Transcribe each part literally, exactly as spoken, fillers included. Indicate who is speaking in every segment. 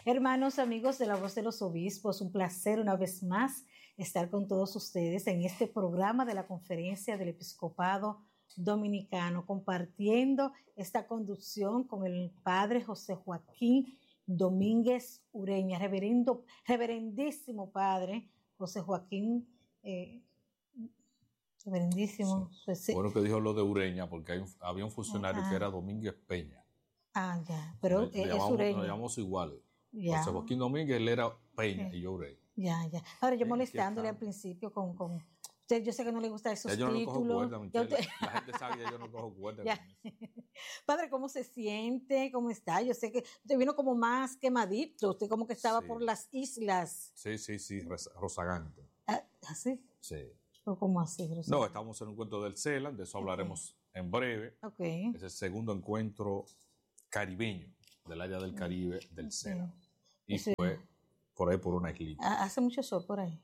Speaker 1: Hermanos, amigos de la Voz de los Obispos, un placer una vez más estar con todos ustedes en este programa de la Conferencia del Episcopado Dominicano, compartiendo esta conducción con el Padre José Joaquín Domínguez Ureña, reverendo, reverendísimo Padre José Joaquín, eh, reverendísimo.
Speaker 2: Sí. Bueno que dijo lo de Ureña, porque hay un, había un funcionario
Speaker 1: ah,
Speaker 2: que era Domínguez Peña.
Speaker 1: Ah, ya, pero
Speaker 2: le,
Speaker 1: eh,
Speaker 2: le
Speaker 1: es
Speaker 2: llamamos,
Speaker 1: Ureña.
Speaker 2: Nos llamamos iguales.
Speaker 1: Ya.
Speaker 2: José Joaquín Domínguez, él era Peña
Speaker 1: Sí.
Speaker 2: y yo Ureña.
Speaker 1: Ya, ya. Ahora yo
Speaker 2: Eh,
Speaker 1: molestándole al principio con, con usted, yo sé que no le gustan esos
Speaker 2: ya yo no
Speaker 1: títulos.
Speaker 2: Cojo cuerda, Michelle,
Speaker 1: usted...
Speaker 2: La gente sabe que yo no cojo cuerda.
Speaker 1: Ya. Padre, ¿cómo se siente? ¿Cómo está? Yo sé que usted vino como más quemadito, usted como que estaba
Speaker 2: sí.
Speaker 1: por las islas.
Speaker 2: Sí, sí, sí, rozagante.
Speaker 1: ¿Ah, ¿así?
Speaker 2: Sí.
Speaker 1: ¿O cómo así, rozagante?
Speaker 2: No, estamos en un encuentro del CELAN, de eso hablaremos okay. en breve.
Speaker 1: Okay.
Speaker 2: Es el segundo encuentro caribeño del área del Caribe del CELAN. Okay. Y sí. fue por ahí por una islita.
Speaker 1: Hace mucho sol por ahí.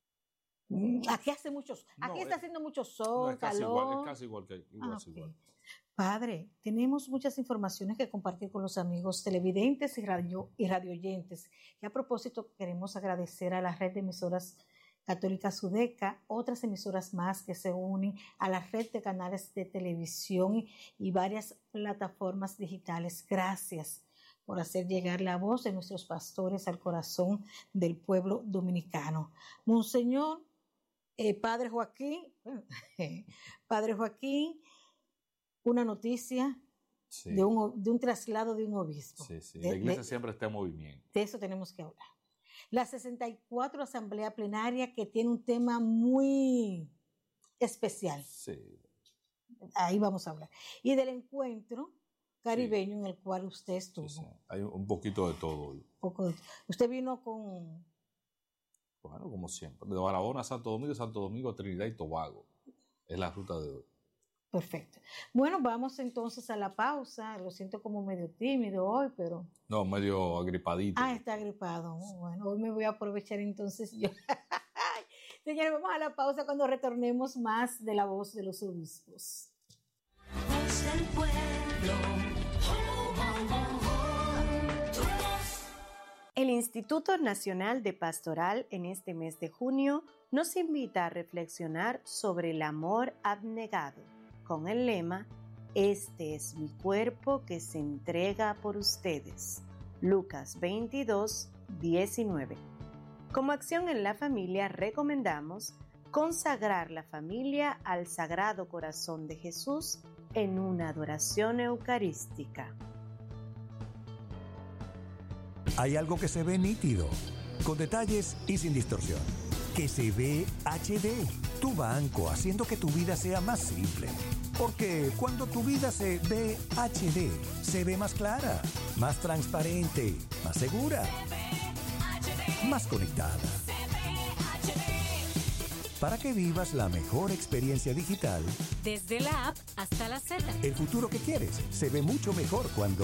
Speaker 1: Aquí hace mucho sol. Aquí no, está es, haciendo mucho sol,
Speaker 2: no, es casi
Speaker 1: calor.
Speaker 2: Igual, es casi igual que igual,
Speaker 1: ah, okay.
Speaker 2: igual.
Speaker 1: Padre, tenemos muchas informaciones que compartir con los amigos televidentes y radio y radioyentes. Y a propósito, queremos agradecer a la red de emisoras Católica Sudeca, otras emisoras más que se unen a la red de canales de televisión y varias plataformas digitales. Gracias por hacer llegar la voz de nuestros pastores al corazón del pueblo dominicano. Monseñor, eh, Padre Joaquín, Padre Joaquín, una noticia sí. de, un, de un traslado de un obispo.
Speaker 2: Sí, sí.
Speaker 1: De,
Speaker 2: la iglesia
Speaker 1: de,
Speaker 2: siempre está en movimiento.
Speaker 1: De eso tenemos que hablar. La sesenta y cuatro Asamblea Plenaria, que tiene un tema muy especial.
Speaker 2: Sí.
Speaker 1: Ahí vamos a hablar. Y del encuentro caribeño sí. en el cual usted estuvo.
Speaker 2: Sí, sí. Hay un poquito de todo hoy.
Speaker 1: Poco de, usted vino con...
Speaker 2: Bueno, como siempre. De Barahona a Santo Domingo, Santo Domingo, Trinidad y Tobago. Es la ruta de hoy.
Speaker 1: Perfecto. Bueno, vamos entonces a la pausa. Lo siento como medio tímido hoy, pero...
Speaker 2: No, medio agripadito.
Speaker 1: Ah, está agripado. Bueno, hoy me voy a aprovechar entonces yo. Señores, vamos a la pausa cuando retornemos más de la voz de los obispos.
Speaker 3: Voz del pueblo.
Speaker 4: El Instituto Nacional de Pastoral en este mes de junio nos invita a reflexionar sobre el amor abnegado, con el lema Este es mi cuerpo que se entrega por ustedes. Lucas veintidós, diecinueve. Como acción en la familia recomendamos consagrar la familia al Sagrado Corazón de Jesús en una adoración eucarística.
Speaker 5: Hay algo que se ve nítido, con detalles y sin distorsión. Que se ve H D. Tu banco, haciendo que tu vida sea más simple. Porque cuando tu vida se ve H D, se ve más clara, más transparente, más segura, más conectada. Para que vivas la mejor experiencia digital.
Speaker 6: Desde la app hasta la Z.
Speaker 5: El futuro que quieres se ve mucho mejor cuando...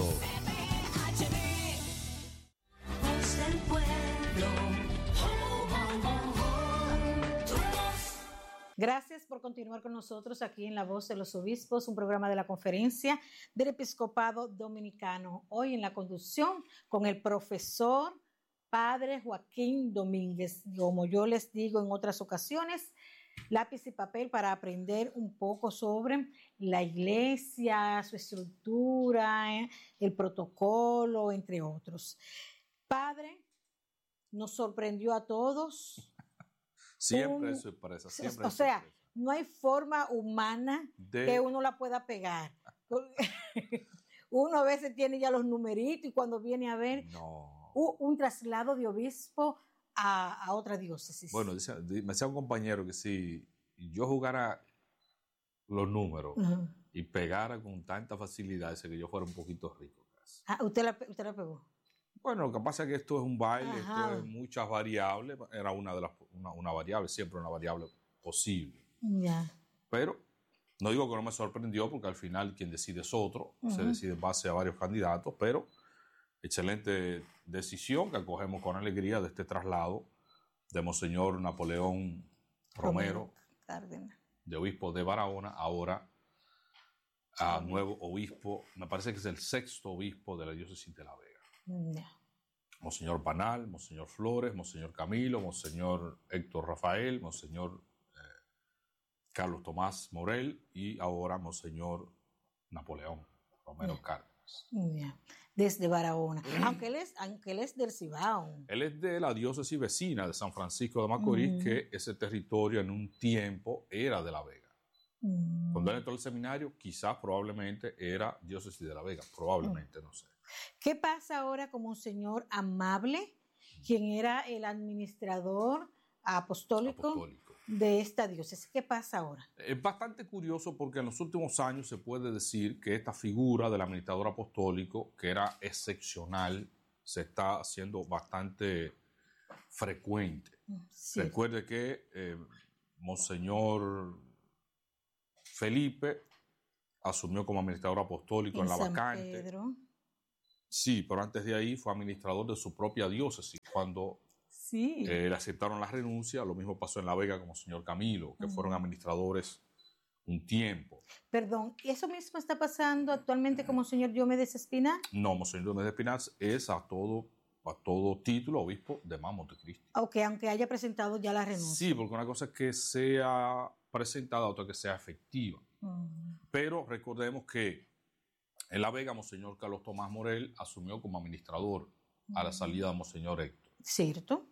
Speaker 1: Gracias por continuar con nosotros aquí en La Voz de los Obispos, un programa de la Conferencia del Episcopado Dominicano. Hoy en la conducción con el profesor Padre Joaquín Domínguez. Como yo les digo en otras ocasiones, lápiz y papel para aprender un poco sobre la iglesia, su estructura, eh, el protocolo, entre otros. Padre, nos sorprendió a todos.
Speaker 2: Siempre hay sorpresa, siempre
Speaker 1: O
Speaker 2: hay
Speaker 1: sea,
Speaker 2: sorpresa.
Speaker 1: No hay forma humana de... que uno la pueda pegar. Uno a veces tiene ya los numeritos y cuando viene a ver
Speaker 2: no.
Speaker 1: un, un traslado de obispo a, a otra diócesis.
Speaker 2: Bueno, dice, me decía un compañero que si yo jugara los números
Speaker 1: uh-huh.
Speaker 2: y pegara con tanta facilidad, ese que yo fuera un poquito rico. Casi.
Speaker 1: Ah, ¿usted la, usted la pegó?
Speaker 2: Bueno, lo que pasa es que esto es un baile,
Speaker 1: Ajá.
Speaker 2: esto es muchas variables, era una de las una, una variable, siempre una variable posible.
Speaker 1: Ya. Yeah.
Speaker 2: Pero no digo que no me sorprendió, porque al final quien decide es otro,
Speaker 1: uh-huh.
Speaker 2: se decide en base a varios candidatos, pero excelente decisión que acogemos con alegría de este traslado de Monseñor Napoleón Romero,
Speaker 1: Romero
Speaker 2: de obispo de Barahona, ahora a nuevo obispo, me parece que es el sexto obispo de la diócesis de La Vega.
Speaker 1: No.
Speaker 2: Monseñor Panal, Monseñor Flores, Monseñor Camilo, Monseñor Héctor Rafael, Monseñor eh, Carlos Tomás Morel y ahora Monseñor Napoleón Romero
Speaker 1: Yeah.
Speaker 2: Cárdenas.
Speaker 1: Ya, desde Barahona. Aunque él es, aunque él es del Cibao.
Speaker 2: Él es de la diócesis vecina de San Francisco de Macorís,
Speaker 1: Mm.
Speaker 2: que ese territorio en un tiempo era de La Vega.
Speaker 1: Mm.
Speaker 2: Cuando él entró al seminario, quizás probablemente era diócesis de La Vega, probablemente, no sé.
Speaker 1: ¿Qué pasa ahora con Monseñor Amable, quien era el administrador apostólico,
Speaker 2: Apostólico.
Speaker 1: de esta diócesis? ¿Qué pasa ahora?
Speaker 2: Es bastante curioso porque en los últimos años se puede decir que esta figura del administrador apostólico, que era excepcional, se está haciendo bastante frecuente.
Speaker 1: Sí.
Speaker 2: Recuerde que eh, Monseñor Felipe asumió como administrador apostólico en,
Speaker 1: En
Speaker 2: la
Speaker 1: San
Speaker 2: vacante.
Speaker 1: Pedro.
Speaker 2: Sí, pero antes de ahí fue administrador de su propia diócesis. Cuando
Speaker 1: Sí.
Speaker 2: eh, le aceptaron la renuncia, lo mismo pasó en La Vega con Monseñor Camilo, que
Speaker 1: Ujú.
Speaker 2: fueron administradores un tiempo.
Speaker 1: Perdón, ¿y eso mismo está pasando actualmente con Monseñor Diomedes Espinal?
Speaker 2: No, Monseñor Diomedes Espinal es a todo, a todo título obispo de más Montecristi.
Speaker 1: Aunque, aunque haya presentado ya la renuncia.
Speaker 2: Sí, porque una cosa es que sea presentada, otra que sea efectiva.
Speaker 1: Mm.
Speaker 2: Pero recordemos que en La Vega, Monseñor Carlos Tomás Morel asumió como administrador a la salida de Monseñor Héctor.
Speaker 1: ¿Cierto?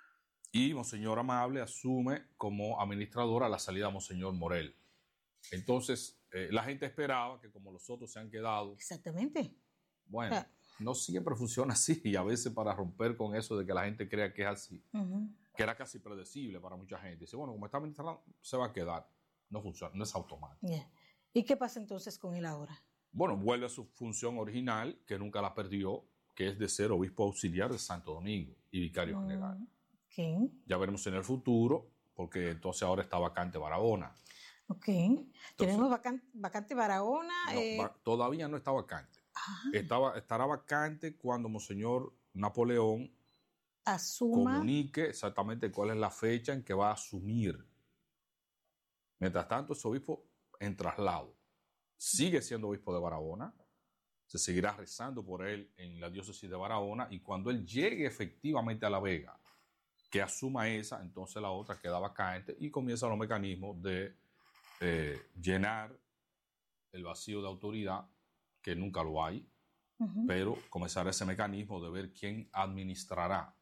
Speaker 2: Y Monseñor Amable asume como administrador a la salida de Monseñor Morel. Entonces, eh, la gente esperaba que como los otros se han quedado,
Speaker 1: Exactamente.
Speaker 2: bueno,
Speaker 1: Ah.
Speaker 2: no siempre funciona así, y a veces para romper con eso de que la gente crea que es así,
Speaker 1: Ujú.
Speaker 2: que era casi predecible para mucha gente. Dice, bueno, como está administrando, se va a quedar. No funciona, no es automático.
Speaker 1: Yeah. ¿Y qué pasa entonces con él ahora?
Speaker 2: Bueno, vuelve a su función original, que nunca la perdió, que es de ser obispo auxiliar de Santo Domingo y vicario general.
Speaker 1: Mm. Ok.
Speaker 2: Ya veremos en el futuro, porque entonces ahora está vacante Barahona.
Speaker 1: Ok. Tenemos vacante, vacante Barahona.
Speaker 2: No,
Speaker 1: eh,
Speaker 2: va- todavía no está vacante.
Speaker 1: ah,
Speaker 2: Estaba, estará vacante cuando Monseñor Napoleón
Speaker 1: asuma.
Speaker 2: comunique exactamente cuál es la fecha en que va a asumir. Mientras tanto, es obispo en traslado. Sigue siendo obispo de Barahona. Se seguirá rezando por él en la diócesis de Barahona. Y cuando él llegue efectivamente a La Vega, que asuma esa, entonces la otra queda vacante y comienzan los mecanismos de eh, llenar el vacío de autoridad, que nunca lo hay,
Speaker 1: Ujú.
Speaker 2: pero comenzará ese mecanismo de ver quién administrará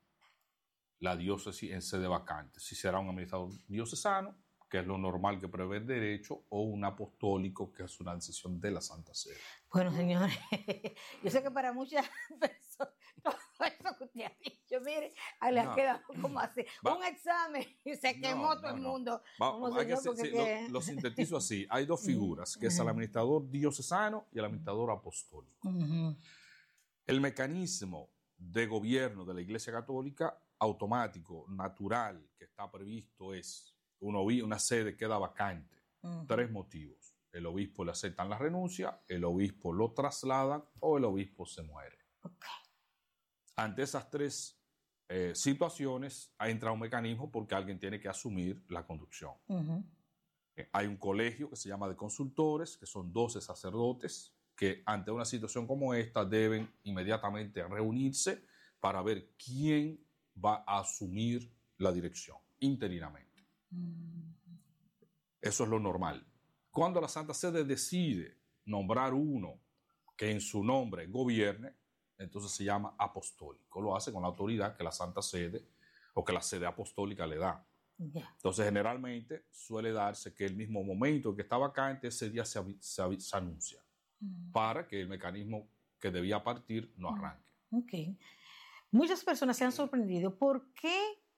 Speaker 2: la diócesis en sede vacante. Si será un administrador diocesano, que es lo normal que prevé el derecho, o un apostólico, que es una decisión de la Santa Sede.
Speaker 1: Bueno, señores, yo sé que para muchas personas todo eso que usted ha dicho, mire, a le ha
Speaker 2: No.
Speaker 1: quedado como así,
Speaker 2: Va-
Speaker 1: un examen y se quemó
Speaker 2: No,
Speaker 1: todo
Speaker 2: no,
Speaker 1: el
Speaker 2: no.
Speaker 1: mundo.
Speaker 2: Va-
Speaker 1: Como
Speaker 2: hay que
Speaker 1: señor,
Speaker 2: ser-
Speaker 1: porque
Speaker 2: sí,
Speaker 1: que-
Speaker 2: lo, lo sintetizo así. Hay dos figuras, que es el administrador diocesano y el administrador apostólico.
Speaker 1: Ujú.
Speaker 2: El mecanismo de gobierno de la Iglesia Católica, automático, natural, que está previsto es una, obi- una sede queda vacante.
Speaker 1: Ujú.
Speaker 2: Tres motivos. El obispo le aceptan la renuncia, el obispo lo trasladan o el obispo se muere.
Speaker 1: Ok.
Speaker 2: Ante esas tres eh, situaciones, entra un mecanismo porque alguien tiene que asumir la conducción.
Speaker 1: Ujú.
Speaker 2: Eh, Hay un colegio que se llama de consultores, que son doce sacerdotes, que ante una situación como esta deben inmediatamente reunirse para ver quién va a asumir la dirección interinamente. Eso es lo normal. Cuando la Santa Sede decide nombrar uno que en su nombre gobierne, entonces se llama apostólico. Lo hace con la autoridad que la Santa Sede o que la sede apostólica le da.
Speaker 1: Ya.
Speaker 2: Entonces, generalmente suele darse que el mismo momento en que está vacante, ese día se, avi- se avi- se anuncia para que el mecanismo que debía partir no arranque.
Speaker 1: Ok. Muchas personas se han sorprendido. ¿Por qué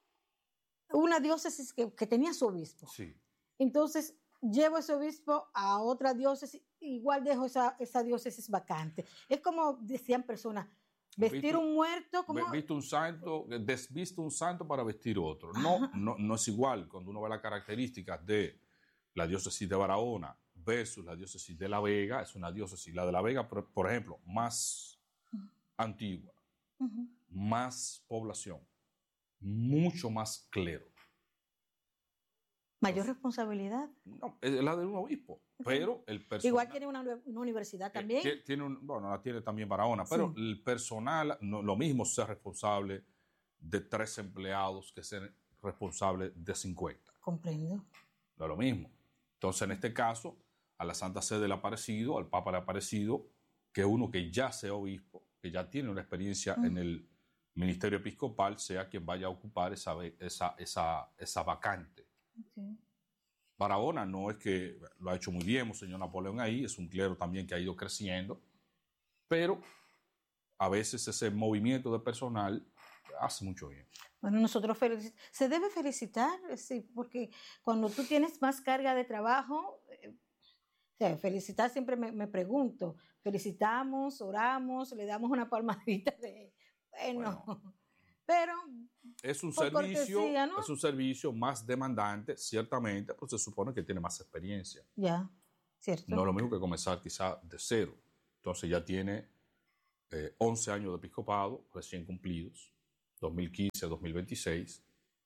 Speaker 1: una diócesis que, que tenía su obispo?
Speaker 2: Sí.
Speaker 1: Entonces, llevo ese obispo a otra diócesis, igual dejo esa, esa diócesis vacante. Es como decían personas, vestir
Speaker 2: Visto-
Speaker 1: un muerto, como...
Speaker 2: Ve- Visto un santo, desvisto un santo para vestir otro. No, no, no es igual cuando uno ve las características de la diócesis de Barahona versus la diócesis de La Vega. Es una diócesis, la de La Vega, por, por ejemplo, más antigua,
Speaker 1: Ujú.
Speaker 2: más población, mucho más clero.
Speaker 1: Mayor responsabilidad.
Speaker 2: No, es la de un obispo, pero el personal...
Speaker 1: Igual tiene una, una universidad también.
Speaker 2: Eh, tiene un, bueno, la tiene también Barahona, pero
Speaker 1: Sí.
Speaker 2: el personal, no, lo mismo ser responsable de tres empleados que ser responsable de cincuenta.
Speaker 1: Comprendo.
Speaker 2: No es lo mismo. Entonces, en este caso, a la Santa Sede le ha parecido, al Papa le ha parecido que uno que ya sea obispo, que ya tiene una experiencia
Speaker 1: Mm.
Speaker 2: en el ministerio episcopal, sea quien vaya a ocupar esa, ve- esa, esa, esa vacante.
Speaker 1: Okay.
Speaker 2: Barahona no es que lo ha hecho muy bien, Monseñor Napoleón ahí, es un clero también que ha ido creciendo, pero a veces ese movimiento de personal hace mucho bien.
Speaker 1: Bueno, nosotros felici- se debe felicitar, sí, porque cuando tú tienes más carga de trabajo, eh, o sea, felicitar siempre me, me pregunto, felicitamos, oramos, le damos una palmadita de, bueno,
Speaker 2: Bueno.
Speaker 1: pero
Speaker 2: Es un
Speaker 1: Por
Speaker 2: servicio,
Speaker 1: cortesía, ¿no?
Speaker 2: es un servicio más demandante, ciertamente, pero se supone que tiene más experiencia.
Speaker 1: ya, ¿cierto?
Speaker 2: No es lo mismo que comenzar quizá de cero. Entonces ya tiene eh, once años de episcopado recién cumplidos, dos mil quince a dos mil veintiséis.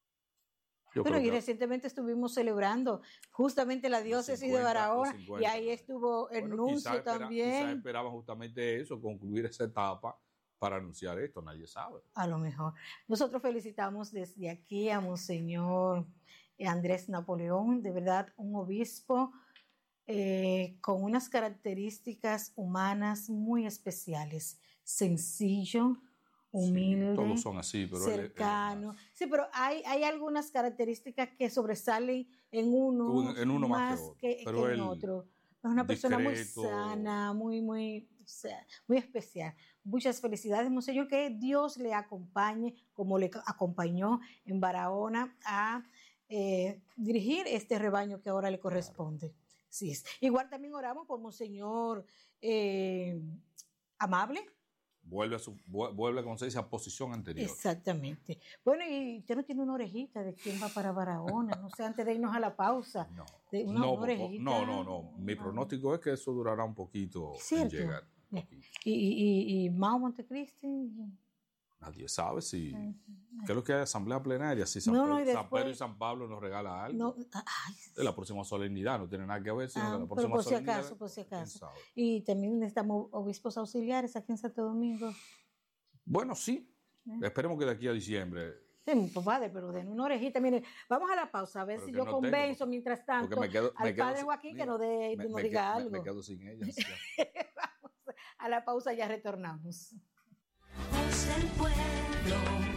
Speaker 2: Yo
Speaker 1: Pero
Speaker 2: creo
Speaker 1: y
Speaker 2: que
Speaker 1: recientemente estuvimos celebrando justamente la diócesis de
Speaker 2: cincuenta,
Speaker 1: Barahona
Speaker 2: los cincuenta.
Speaker 1: y ahí estuvo el
Speaker 2: Bueno,
Speaker 1: nuncio
Speaker 2: quizá espera- Quizá
Speaker 1: también.
Speaker 2: esperaban justamente eso, concluir esa etapa para anunciar esto, nadie sabe.
Speaker 1: A lo mejor. Nosotros felicitamos desde aquí a Monseñor Andrés Napoleón, de verdad un obispo eh, con unas características humanas muy especiales, sencillo, humilde,
Speaker 2: Sí, todos son así, pero él- él es
Speaker 1: cercano.
Speaker 2: más.
Speaker 1: Sí, pero hay, hay algunas características que sobresalen en uno,
Speaker 2: Un- en uno más que otro,
Speaker 1: que,
Speaker 2: pero
Speaker 1: que en
Speaker 2: él
Speaker 1: otro. Es una persona muy
Speaker 2: discreto.
Speaker 1: sana, muy, muy, o sea, muy especial. Muchas felicidades, Monseñor, que Dios le acompañe, como le acompañó en Barahona, a eh, dirigir este rebaño que ahora le corresponde. Sí, es. Igual también oramos por Monseñor eh, Amable.
Speaker 2: Vuelve a, su, vu- vuelve, como se dice, a posición anterior.
Speaker 1: Exactamente. Bueno, y usted no tiene una orejita de quién va para Barahona, no sé, antes de irnos a la pausa.
Speaker 2: No,
Speaker 1: De una
Speaker 2: no,
Speaker 1: orejita.
Speaker 2: no, no, no. Mi pronóstico es que eso durará un poquito en
Speaker 1: Cierto.
Speaker 2: llegar. un
Speaker 1: Ya.
Speaker 2: poquito.
Speaker 1: Y, y, y, y Mao Montecristi.
Speaker 2: Nadie sabe si... ¿Qué es lo que hay? Asamblea plenaria. Si San,
Speaker 1: No,
Speaker 2: Pedro,
Speaker 1: no, y
Speaker 2: San
Speaker 1: después-
Speaker 2: Pedro y San Pablo nos regala algo.
Speaker 1: No, ay,
Speaker 2: De la próxima solemnidad. No tiene nada que ver, sino
Speaker 1: Ah,
Speaker 2: de la
Speaker 1: pero
Speaker 2: próxima
Speaker 1: por si
Speaker 2: solemnidad.
Speaker 1: acaso, por si
Speaker 2: ¿quién
Speaker 1: acaso.
Speaker 2: sabe?
Speaker 1: y también necesitamos obispos auxiliares aquí en Santo Domingo.
Speaker 2: Bueno, sí.
Speaker 1: ¿Eh?
Speaker 2: Esperemos que de aquí a diciembre...
Speaker 1: Sí, pues padre, pero den una orejita. Mire, vamos a la pausa a ver
Speaker 2: Pero
Speaker 1: si
Speaker 2: que
Speaker 1: yo
Speaker 2: no tengo,
Speaker 1: convenzo
Speaker 2: porque-
Speaker 1: mientras
Speaker 2: Porque
Speaker 1: tanto
Speaker 2: me quedo,
Speaker 1: al
Speaker 2: me quedo
Speaker 1: padre
Speaker 2: sin-
Speaker 1: Joaquín que
Speaker 2: mira,
Speaker 1: nos, dé,
Speaker 2: me-
Speaker 1: nos
Speaker 2: me
Speaker 1: diga
Speaker 2: que- me-
Speaker 1: algo.
Speaker 2: Me quedo sin ellas. ya.
Speaker 1: Vamos a la pausa, ya retornamos.
Speaker 3: Voz del pueblo.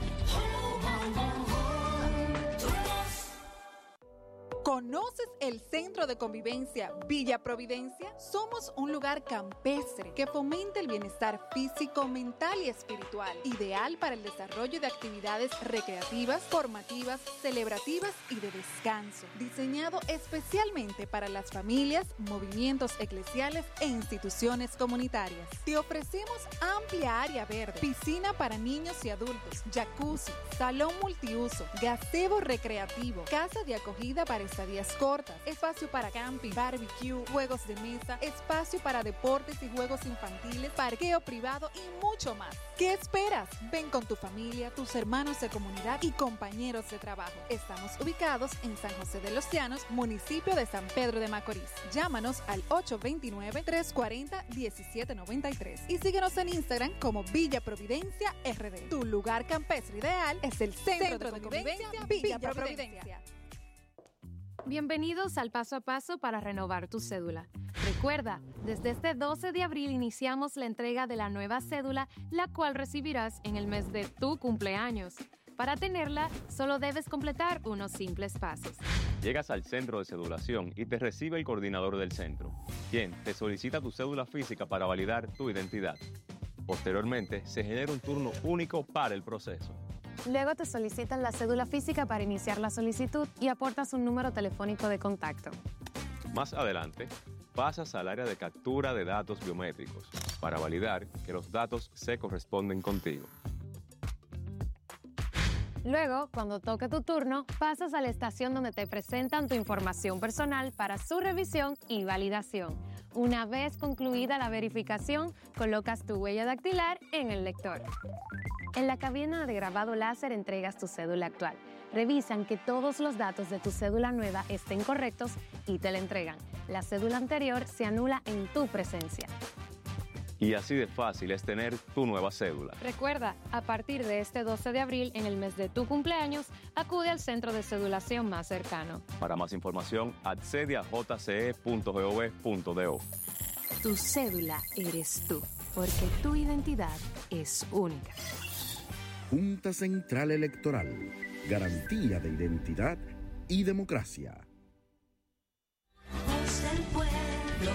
Speaker 3: Tu voz.
Speaker 7: ¿Conoces el Centro de Convivencia Villa Providencia? Somos un lugar campestre que fomenta el bienestar físico, mental y espiritual, ideal para el desarrollo de actividades recreativas, formativas, celebrativas y de descanso, diseñado especialmente para las familias, movimientos eclesiales e instituciones comunitarias. Te ofrecemos amplia área verde, piscina para niños y adultos, jacuzzi, salón multiuso, gazebo recreativo, casa de acogida para estadías cortas, espacio para camping, barbecue, juegos de mesa, espacio para deportes y juegos infantiles, parqueo privado y mucho más. ¿Qué esperas? Ven con tu familia, tus hermanos de comunidad y compañeros de trabajo. Estamos ubicados en San José de los Llanos, municipio de San Pedro de Macorís. Llámanos al ocho dos nueve, tres cuatro cero, uno siete nueve tres y síguenos en Instagram como Villa Providencia R D. Tu lugar campestre ideal es el Centro, de Convivencia Villa Providencia.
Speaker 8: Bienvenidos al Paso a Paso para renovar tu cédula. Recuerda, desde este doce de abril iniciamos la entrega de la nueva cédula, la cual recibirás en el mes de tu cumpleaños. Para tenerla, solo debes completar unos simples pasos.
Speaker 9: Llegas al centro de cedulación y te recibe el coordinador del centro, quien te solicita tu cédula física para validar tu identidad. Posteriormente, se genera un turno único para el proceso.
Speaker 8: Luego te solicitan la cédula física para iniciar la solicitud y aportas un número telefónico de contacto.
Speaker 9: Más adelante, pasas al área de captura de datos biométricos para validar que los datos se corresponden contigo.
Speaker 8: Luego, cuando toque tu turno, pasas a la estación donde te presentan tu información personal para su revisión y validación. Una vez concluida la verificación, colocas tu huella dactilar en el lector. En la cabina de grabado láser entregas tu cédula actual. Revisan que todos los datos de tu cédula nueva estén correctos y te la entregan. La cédula anterior se anula en tu presencia.
Speaker 9: Y así de fácil es tener tu nueva cédula.
Speaker 8: Recuerda, a partir de este doce de abril, en el mes de tu cumpleaños, acude al centro de cedulación más cercano.
Speaker 9: Para más información, accede a j c e punto gov punto do.
Speaker 8: Tu cédula eres tú, porque tu identidad es única.
Speaker 10: Junta Central Electoral. Garantía de identidad y democracia.
Speaker 3: Voz del pueblo.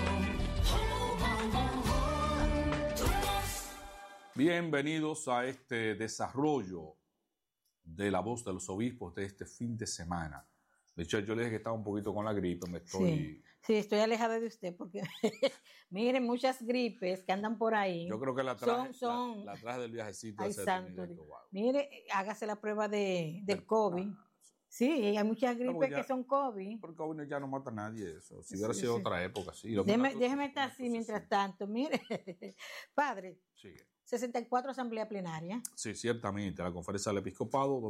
Speaker 2: Bienvenidos a este desarrollo de la voz de los obispos de este fin de semana. De hecho, yo le dije que estaba un poquito con la gripe, me estoy...
Speaker 1: Sí, sí, estoy alejada de usted porque, miren, muchas gripes que andan por ahí.
Speaker 2: Yo creo que la traje,
Speaker 1: son, son...
Speaker 2: La, la traje del viajecito.
Speaker 1: Ay,
Speaker 2: ese
Speaker 1: santo
Speaker 2: de
Speaker 1: Dios.
Speaker 2: Trinidad y Tobago.
Speaker 1: Mire, hágase la prueba de, del
Speaker 2: Del-
Speaker 1: COVID.
Speaker 2: ah,
Speaker 1: Sí, hay muchas gripes
Speaker 2: pues ya-
Speaker 1: que son COVID.
Speaker 2: Porque COVID ya no mata a nadie eso. Si hubiera
Speaker 1: Sí,
Speaker 2: sido
Speaker 1: sí.
Speaker 2: otra época, sí. Lo
Speaker 1: Déjeme,
Speaker 2: que-
Speaker 1: déjeme estar así mientras tanto. Mire, padre,
Speaker 2: Sigue.
Speaker 1: sesenta y cuatro asamblea plenaria.
Speaker 2: Sí, ciertamente. La conferencia del episcopado